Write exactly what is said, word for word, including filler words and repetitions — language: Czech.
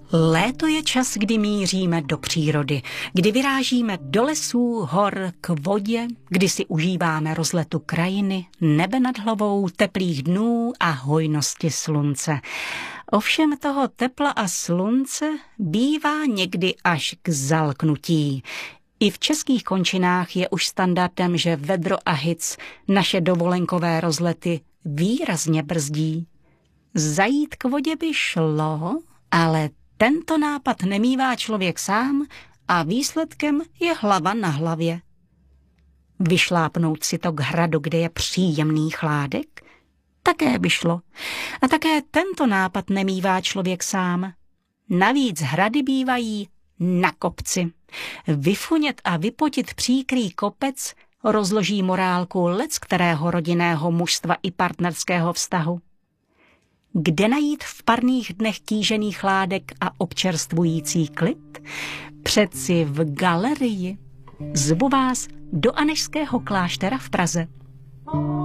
Léto je čas, kdy míříme do přírody, kdy vyrážíme do lesů, hor, k vodě, kdy si užíváme rozletu krajiny, nebe nad hlavou, teplých dnů a hojnosti slunce. Ovšem toho tepla a slunce bývá někdy až k zalknutí. I v českých končinách je už standardem, že vedro a hic naše dovolenkové rozlety výrazně brzdí. Zajít k vodě by šlo, ale tento nápad nemívá člověk sám a výsledkem je hlava na hlavě. Vyšlápnout si to k hradu, kde je příjemný chládek? Také by šlo. A také tento nápad nemívá člověk sám. Navíc hrady bývají na kopci. Vyfunět a vypotit příkrý kopec rozloží morálku leckterého rodinného mužstva i partnerského vztahu. Kde najít v parných dnech kýžený chládek a občerstvující klid? Přeci v galerii. Zvu vás do Anežského kláštera v Praze.